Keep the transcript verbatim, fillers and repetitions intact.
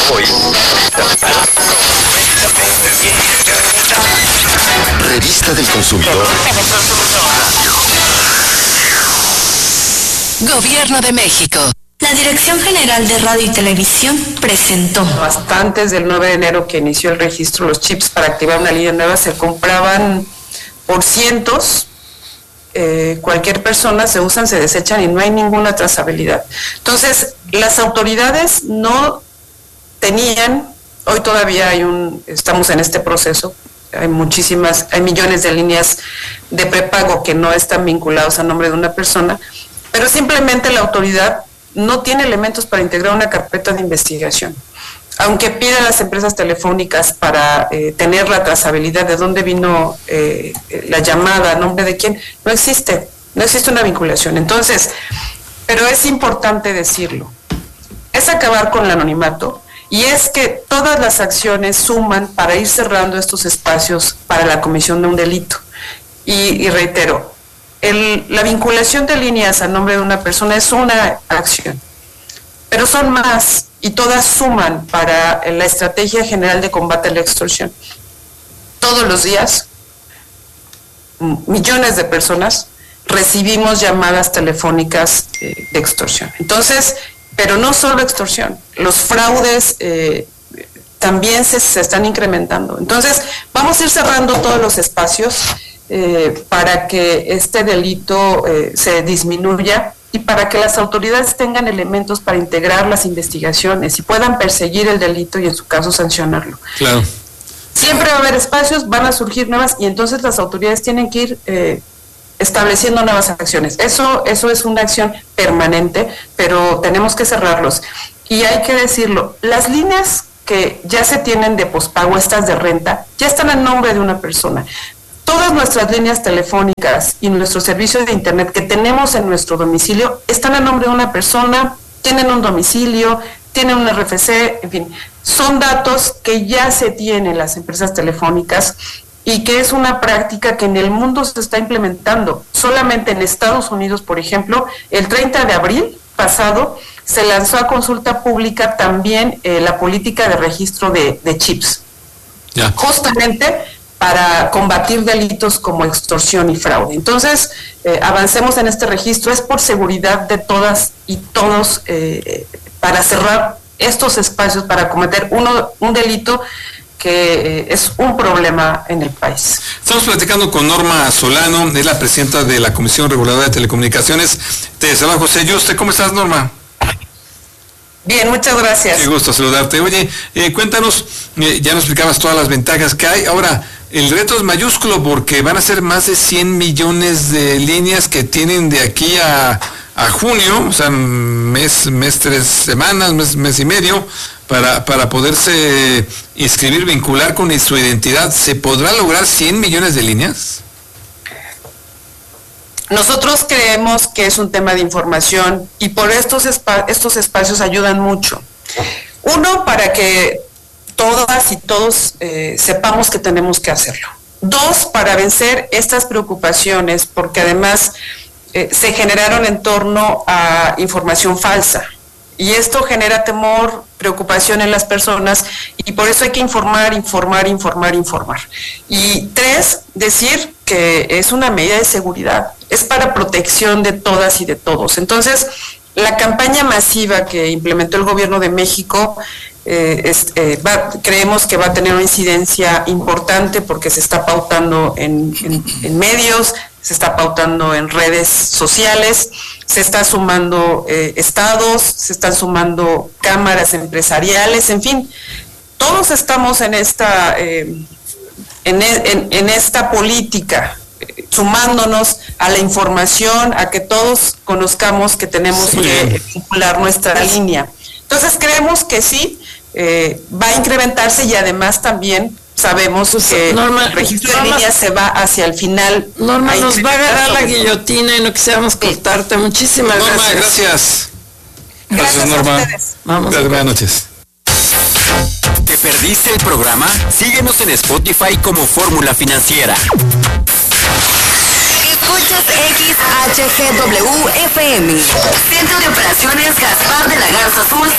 Hoy. Revista del Consumidor. Gobierno de México. La Dirección General de Radio y Televisión presentó. Hasta antes del nueve de enero que inició el registro, los chips para activar una línea nueva se compraban por cientos. Eh, cualquier persona, se usan, se desechan y no hay ninguna trazabilidad. Entonces, las autoridades no tenían, hoy todavía hay un, estamos en este proceso, hay muchísimas, hay millones de líneas de prepago que no están vinculados a nombre de una persona, pero simplemente la autoridad no tiene elementos para integrar una carpeta de investigación. Aunque pida a las empresas telefónicas para eh, tener la trazabilidad de dónde vino eh, la llamada, a nombre de quién, no existe, no existe una vinculación. Entonces, pero es importante decirlo, es acabar con el anonimato y es que todas las acciones suman para ir cerrando estos espacios para la comisión de un delito. Y, y reitero, el, la vinculación de líneas a nombre de una persona es una acción, pero son más y todas suman para la estrategia general de combate a la extorsión. Todos los días, millones de personas recibimos llamadas telefónicas eh, de extorsión. Entonces, pero no solo extorsión, los fraudes eh, también se, se están incrementando. Entonces, vamos a ir cerrando todos los espacios eh, para que este delito eh, se disminuya y para que las autoridades tengan elementos para integrar las investigaciones y puedan perseguir el delito y en su caso sancionarlo. Claro. Siempre va a haber espacios, van a surgir nuevas y entonces las autoridades tienen que ir eh, estableciendo nuevas acciones. Eso, eso es una acción permanente, pero tenemos que cerrarlos. Y hay que decirlo, las líneas que ya se tienen de pospago, estas de renta, ya están a nombre de una persona. Todas nuestras líneas telefónicas y nuestros servicios de internet que tenemos en nuestro domicilio están a nombre de una persona, tienen un domicilio, tienen un R F C, en fin, son datos que ya se tienen las empresas telefónicas y que es una práctica que en el mundo se está implementando. Solamente en Estados Unidos, por ejemplo, el treinta de abril pasado se lanzó a consulta pública también eh, la política de registro de, de chips. Ya. Justamente para combatir delitos como extorsión y fraude. Entonces, eh, avancemos en este registro, es por seguridad de todas y todos, eh, para cerrar estos espacios, para cometer uno, un delito que eh, es un problema en el país. Estamos platicando con Norma Solano, es la presidenta de la Comisión Reguladora de Telecomunicaciones. Te saluda José Yuste. ¿Cómo estás, Norma? Bien, muchas gracias. Qué gusto saludarte. Oye, eh, cuéntanos, eh, ya nos explicabas todas las ventajas que hay. Ahora, el reto es mayúsculo porque van a ser más de cien millones de líneas que tienen de aquí a, a junio, o sea, mes, mes tres semanas, mes, mes y medio, para, para poderse inscribir, vincular con su identidad. ¿Se podrá lograr cien millones de líneas? Nosotros creemos que es un tema de información y por estos, espa- estos espacios ayudan mucho. Uno, para que todas y todos eh, sepamos que tenemos que hacerlo. Dos, para vencer estas preocupaciones, porque además eh, se generaron en torno a información falsa. Y esto genera temor, preocupación en las personas, y por eso hay que informar, informar, informar, informar. Y tres, decir que es una medida de seguridad, es para protección de todas y de todos. Entonces, la campaña masiva que implementó el Gobierno de México, eh, es, eh, va, creemos que va a tener una incidencia importante porque se está pautando en, en, en medios, se está pautando en redes sociales, se está sumando eh, estados, se están sumando cámaras empresariales, en fin, todos estamos en esta, eh, en, en, en esta política, eh, sumándonos a la información, a que todos conozcamos que tenemos sí. que vincular nuestra línea. Entonces creemos que sí, eh, va a incrementarse y además también sabemos que Norma, el registro Norma, de líneas se va hacia el final. Norma, nos va a agarrar la guillotina y no quisiéramos cortarte. Muchísimas Norma, gracias. gracias. Gracias, gracias Norma. a ustedes. Vamos. Gracias, buenas noches. ¿Te perdiste el programa? Síguenos en Spotify como Fórmula Financiera. Escuchas X H G W F M. Centro de Operaciones Gaspar de la Garza Azul